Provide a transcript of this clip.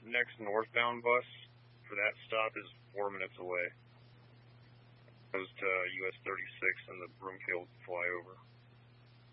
next northbound bus for that stop is 4 minutes away. Goes to US 36 and the Broomfield flyover.